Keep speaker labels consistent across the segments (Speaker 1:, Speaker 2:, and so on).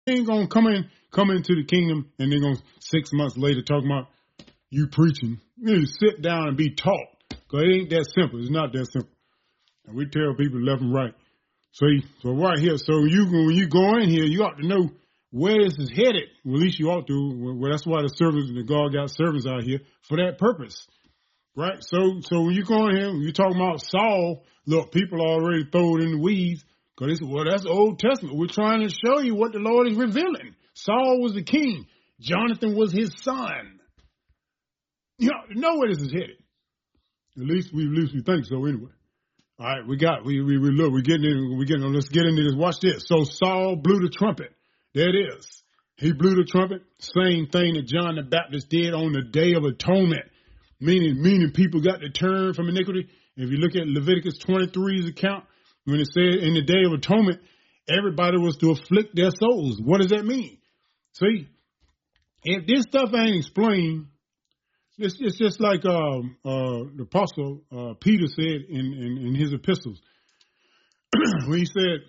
Speaker 1: ain't gonna come into the kingdom and they're gonna 6 months later talking about you preaching. You need to sit down and be taught. Cause it ain't that simple. It's not that simple. And we tell people left and right. So right here, so when you go in here, you ought to know where this is headed. Well, at least you ought to. Well, that's why the God got servants out here for that purpose. Right? So when you go in here, when you talking about Saul, look, people already throw it in the weeds. Because that's the Old Testament. We're trying to show you what the Lord is revealing. Saul was the king. Jonathan was his son. You know where this is headed. At least we think so anyway. All right, we're getting in, let's get into this. Watch this. So Saul blew the trumpet. There it is. He blew the trumpet. Same thing that John the Baptist did on the Day of Atonement. Meaning people got to turn from iniquity. If you look at Leviticus 23's account, when it said in the Day of Atonement, everybody was to afflict their souls. What does that mean? See, if this stuff ain't explained, it's just like the Apostle Peter said in his epistles. When he said,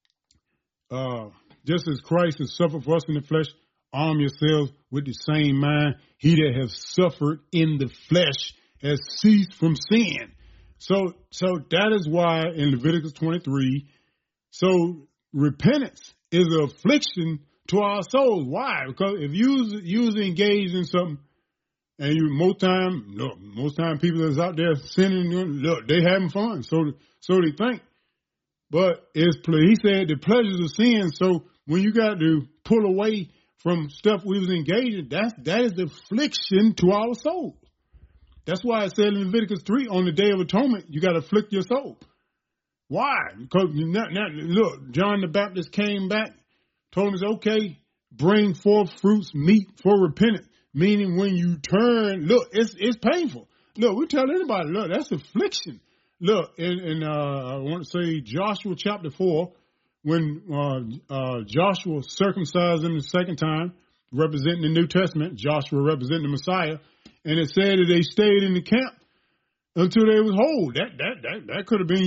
Speaker 1: just as Christ has suffered for us in the flesh, arm yourselves with the same mind. He that has suffered in the flesh has ceased from sin. So that is why in Leviticus 23, so repentance is an affliction to our souls. Why? Because if you're engaged in something, and most time people that's out there sinning, look, they having fun, so they think. But he said the pleasures of sin. So when you got to pull away from stuff we was engaged in, that is affliction to our souls. That's why it said in Leviticus 3, on the Day of Atonement, you got to afflict your soul. Why? Because look, John the Baptist came back, told him, okay, bring forth fruits meet for repentance. Meaning when you turn, look, it's painful. Look, we tell anybody, look, that's affliction. Look, in I want to say Joshua chapter 4, when Joshua circumcised them the second time, representing the New Testament, Joshua representing the Messiah, and it said that they stayed in the camp until they was whole. That could have been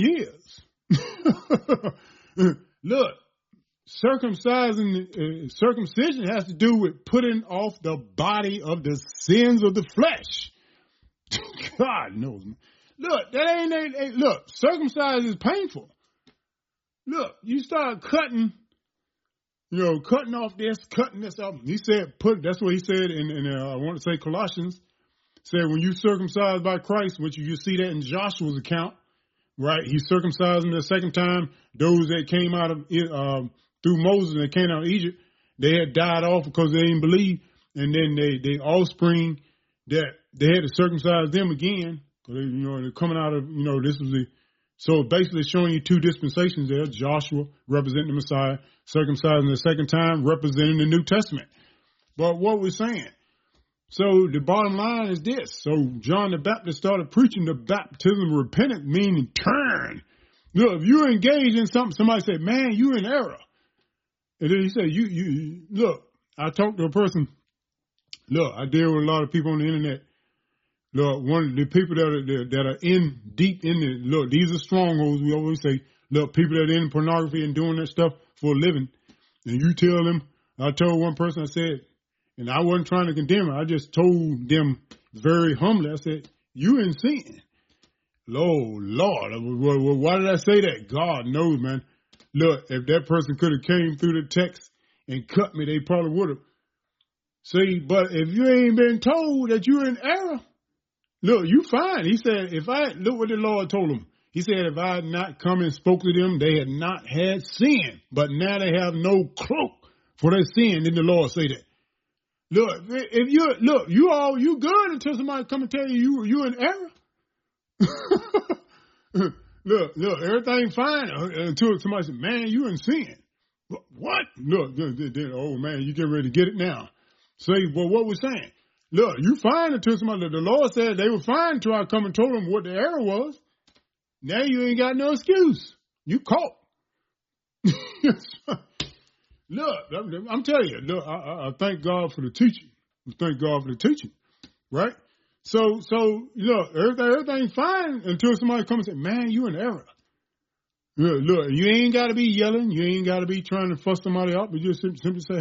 Speaker 1: years. Look, circumcision has to do with putting off the body of the sins of the flesh. God knows. Look, look, circumcision is painful. Look, you start cutting off this, cutting this off. He said, that's what he said in I want to say Colossians, said when you circumcised by Christ, which you see that in Joshua's account, right? He circumcised them the second time. Those that came out of, through Moses and came out of Egypt, they had died off because they didn't believe. And then they offspring, that they had to circumcise them again. They're coming out of, this was so basically showing you two dispensations there. Joshua representing the Messiah, circumcising the second time, representing the New Testament. But what we're saying, so the bottom line is this. So John the Baptist started preaching the baptism of repentance, meaning turn. Look, if you're engaged in something, somebody said, man, you're in error. And then he said, you look, I talked to a person. Look, I deal with a lot of people on the internet. Look, one of the people that are deep in the, look, these are strongholds. We always say, look, people that are in pornography and doing that stuff for a living. And you tell them, I told one person, I said, and I wasn't trying to condemn her. I just told them very humbly, I said, you in sin. Lord, why did I say that? God knows, man. Look, if that person could have came through the text and cut me, they probably would have. See, but if you ain't been told that you're in error, look, you fine. He said, look what the Lord told him. He said, if I had not come and spoke to them, they had not had sin, but now they have no cloak for their sin. Didn't the Lord say that? Look, if you good until somebody come and tell you you're in error. Look, everything fine until somebody said, man, you in sin. What? Look, oh man, you get ready to get it now. Say, well, what we're saying. Look, you fine until somebody, the Lord said they were fine until I come and told them what the error was. Now you ain't got no excuse. You caught. Look, I'm telling you, look, I thank God for the teaching. I thank God for the teaching, right? So look, everything's fine until somebody comes and say, man, you in error. Look, you ain't got to be yelling. You ain't got to be trying to fuss somebody out, but you just simply say,